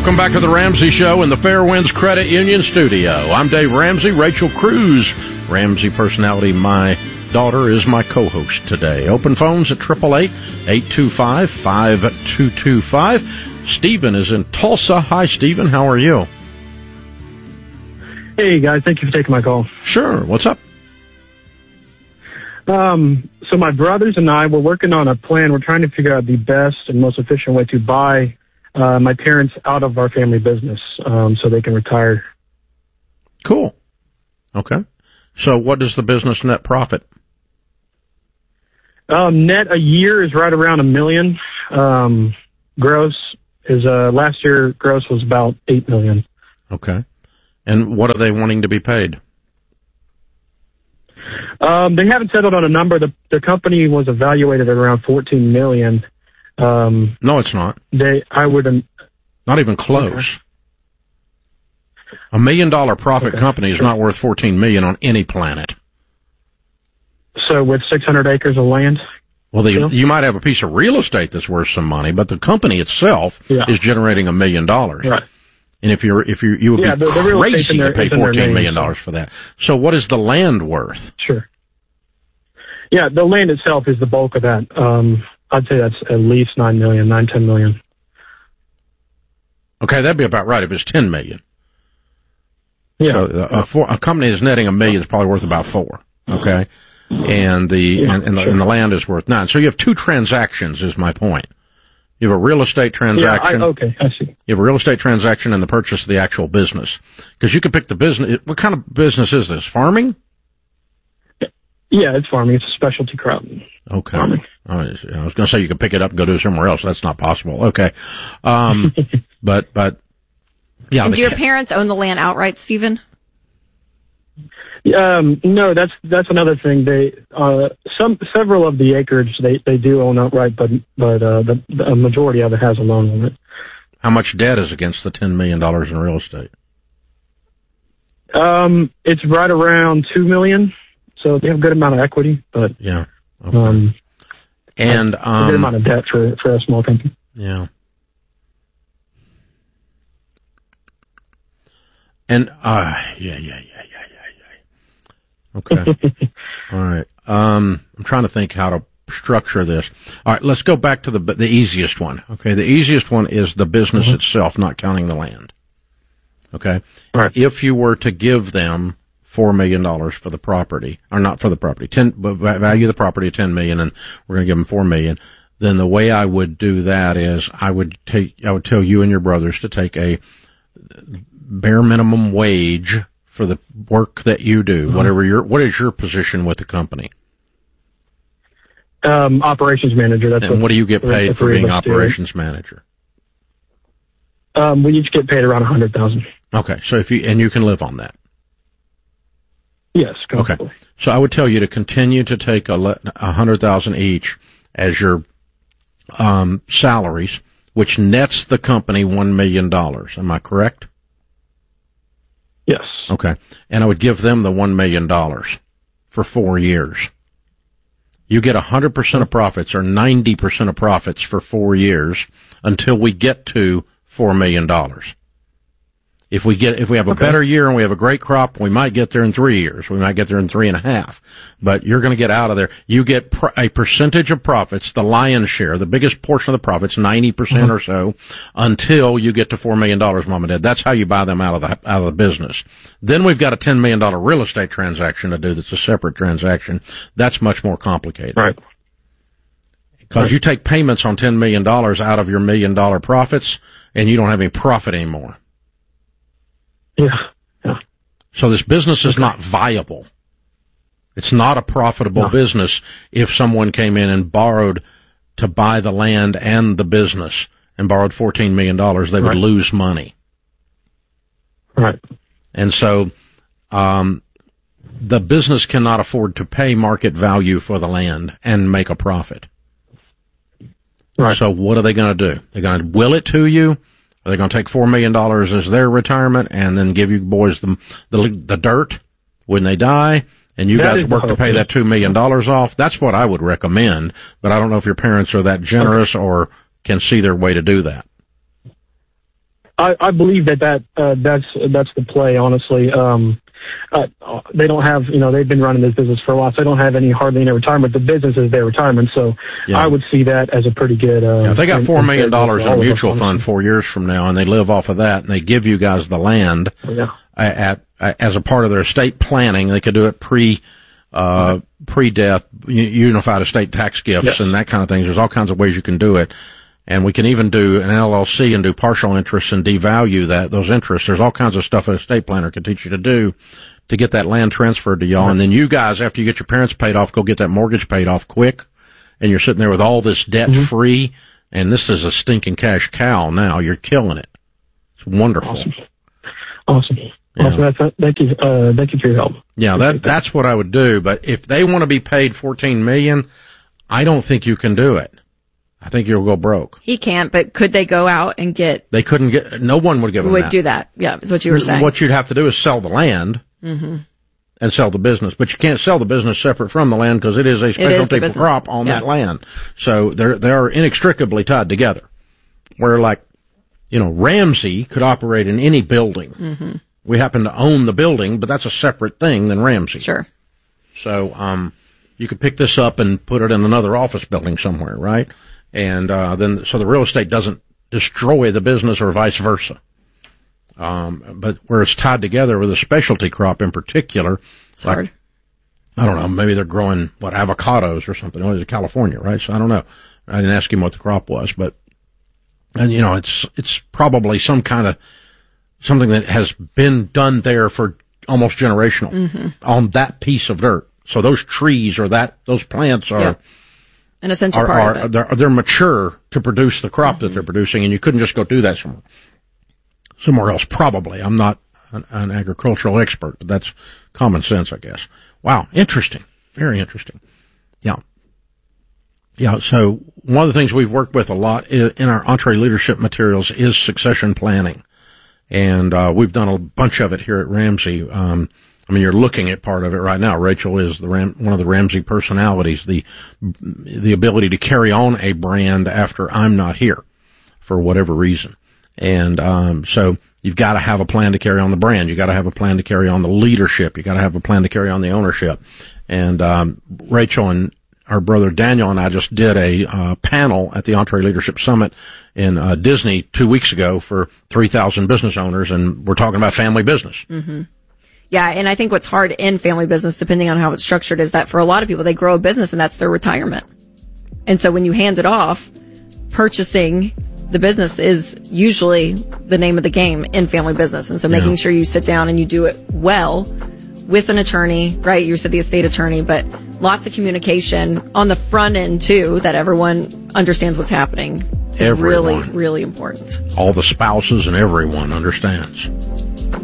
Welcome back to the Ramsey Show in the Fairwinds Credit Union studio. I'm Dave Ramsey. Rachel Cruz, Ramsey personality, my daughter, is my co-host today. Open phones at 888-825-5225. Stephen is in Tulsa. Hi, Stephen. How are you? Hey, guys. Thank you for taking my call. Sure. What's up? So my brothers and I were working on a plan. We're trying to figure out the best and most efficient way to buy my parents out of our family business so they can retire. Cool. Okay. So what does the business net profit? Net a year is right around $1 million. Gross is last year gross was about $8 million. Okay. And what are they wanting to be paid? They haven't settled on a number. The company was evaluated at around $14 million. No, it's not. I wouldn't. Not even close. Okay. $1 million profit company is not worth $14 million on any planet. So with 600 acres of land? Well, you might have a piece of real estate that's worth some money, but the company itself is generating $1 million. Right. And if you would be crazy to pay $14 million for that. So what is the land worth? Sure. Yeah, the land itself is the bulk of that. I'd say that's at least $10 million. Okay, that'd be about right if it's $10 million. Yeah. So a company that's netting $1 million is probably worth about $4 million. Okay. And the land is worth $9 million. So you have two transactions is my point. You have a real estate transaction. I see. You have a real estate transaction and the purchase of the actual business. Because you could pick the business. What kind of business is this? Farming? Yeah, it's farming. It's a specialty crop. Okay. Farming. I was going to say you could pick it up and go do it somewhere else. That's not possible. Okay. But yeah. And do your parents own the land outright, Stephen? No, that's another thing. Several of the acreage they do own outright, but the majority of it has a loan on it. How much debt is against the $10 million in real estate? It's right around $2 million. So they have a good amount of equity, but yeah, okay. And a good amount of debt for a small company. Yeah. And yeah. Okay. All right. I'm trying to think how to structure this. All right, let's go back to the easiest one. Okay, the easiest one is the business itself, not counting the land. Okay. Right. If you were to give them $4 million for the property, or not for the property, value the property at $10 million, and we're going to give them $4 million. Then the way I would do that is I would tell you and your brothers to take a bare minimum wage for the work that you do, what is your position with the company? Operations manager. And what do you get paid for being operations manager? We each get paid around $100,000. Okay, so you can live on that. Yes. Okay, so I would tell you to continue to take $100,000 each as your salaries, which nets the company $1 million. Am I correct? Yes. Okay. And I would give them the $1 million for 4 years. You get 100% of profits or 90% of profits for 4 years until we get to $4 million. If we have a better year and we have a great crop, we might get there in 3 years. We might get there in 3.5. But you're going to get out of there. You get a percentage of profits, the lion's share, the biggest portion of the profits, 90% or so, until you get to $4 million, Mom and Dad. That's how you buy them out of the business. Then we've got a $10 million real estate transaction to do. That's a separate transaction. That's much more complicated. Right. Because you take payments on $10 million out of your $1 million profits, and you don't have any profit anymore. Yeah. So this business is not viable. It's not a profitable business if someone came in and borrowed to buy the land and the business and borrowed $14 million. They would lose money. Right. And so the business cannot afford to pay market value for the land and make a profit. Right. So what are they going to do? They're going to will it to you? Are they going to take $4 million as their retirement and then give you boys the dirt when they die? And you guys work to pay that $2 million off? That's what I would recommend. But I don't know if your parents are that generous or can see their way to do that. I believe that's the play, honestly. They don't have, they've been running this business for a while, so they don't have hardly any retirement. The business is their retirement, so yeah. I would see that as a pretty good. If they got $4 million in a mutual fund 4 years from now, and they live off of that, and they give you guys the land as a part of their estate planning, they could do it pre-death, unified estate tax gifts and that kind of things. There's all kinds of ways you can do it. And we can even do an LLC and do partial interest and devalue those interests. There's all kinds of stuff an estate planner can teach you to do to get that land transferred to y'all. Mm-hmm. And then you guys, after you get your parents paid off, go get that mortgage paid off quick. And you're sitting there with all this debt free. And this is a stinking cash cow now. You're killing it. It's wonderful. Awesome. Yeah. Thank you. Thank you for your help. Yeah, that's what I would do. But if they want to be paid $14 million, I don't think you can do it. I think you'll go broke. He can't, but could they go out and get... They couldn't get... No one would give them that. Would do that. Yeah, is what you were saying. What you'd have to do is sell the land and sell the business. But you can't sell the business separate from the land because it is a specialty crop on that land. So they are inextricably tied together. Where Ramsey could operate in any building. Mm-hmm. We happen to own the building, but that's a separate thing than Ramsey. Sure. So you could pick this up and put it in another office building somewhere, right? And so the real estate doesn't destroy the business or vice versa. But where it's tied together with a specialty crop in particular, it's hard. I don't know, maybe they're growing avocados or something. Well, it's California, right? So I don't know. I didn't ask him what the crop was, it's probably something that has been done there for almost generational on that piece of dirt. So those trees or those plants are an essential part of it. They're mature to produce the crop that they're producing, and you couldn't just go do that somewhere else. Probably. I'm not an agricultural expert, but that's common sense, I guess. Wow, interesting, very interesting. Yeah. So one of the things we've worked with a lot in our EntreLeadership materials is succession planning, and we've done a bunch of it here at Ramsey. You're looking at part of it right now. Rachel is one of the Ramsey personalities, the ability to carry on a brand after I'm not here for whatever reason. And so you've got to have a plan to carry on the brand. You got to have a plan to carry on the leadership. You got to have a plan to carry on the ownership. And Rachel and our brother Daniel and I just did a panel at the EntreLeadership Summit in Disney 2 weeks ago for 3,000 business owners, and we're talking about family business. Mm-hmm. Yeah, and I think what's hard in family business, depending on how it's structured, is that for a lot of people, they grow a business and that's their retirement. And so when you hand it off, purchasing the business is usually the name of the game in family business. And so making sure you sit down and you do it well with an attorney, right? You said the estate attorney, but lots of communication on the front end too, that everyone understands what's happening is really, really important. All the spouses and everyone understands.